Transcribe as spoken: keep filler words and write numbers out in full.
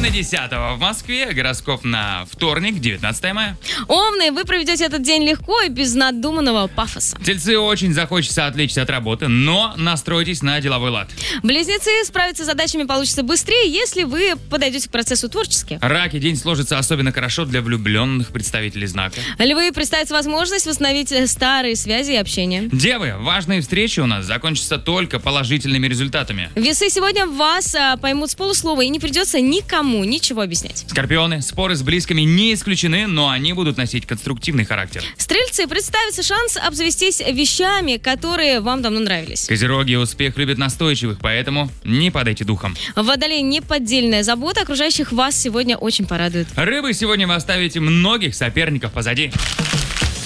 половина десятого в Москве. Гороскоп на вторник, девятнадцатое мая. Овны, вы проведете этот день легко и без надуманного пафоса. Тельцы, очень захочется отвлечься от работы, но настройтесь на деловой лад. Близнецы, справиться с задачами получится быстрее, если вы подойдете к процессу творчески. Раки, день сложится особенно хорошо для влюбленных представителей знака. Львы, представится возможность восстановить старые связи и общение. Девы, важные встречи у нас закончатся только положительными результатами. Весы, сегодня вас а, поймут с полуслова и не придется никому ничего объяснять. Скорпионы, споры с близкими не исключены, но они будут носить конструктивный характер. Стрельцы, представится шанс обзавестись вещами, которые вам давно нравились. Козероги, успех любит настойчивых, поэтому не падайте духом. Водолей, неподдельная забота окружающих вас сегодня очень порадует. Рыбы, сегодня вы оставите многих соперников позади.